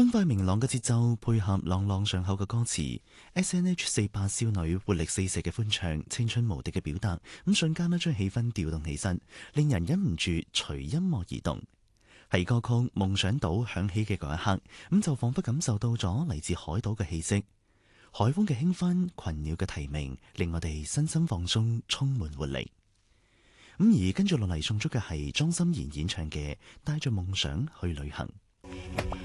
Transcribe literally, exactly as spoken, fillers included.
歡快明朗嘅節奏配合朗朗上口嘅歌詞 ，S N H 四八少女活力四射嘅歡唱，青春無敵嘅表達，咁瞬間呢將氣氛調動起身，令人忍唔住隨音樂而動。喺歌曲《夢想島》響起嘅嗰一刻，咁就彷彿感受到咗嚟自海島嘅氣息，海風嘅輕紛，群鳥嘅啼鳴，令我哋身心放鬆，充滿活力。咁而跟住落嚟送出嘅係莊心妍演唱嘅《帶着夢想去旅行》。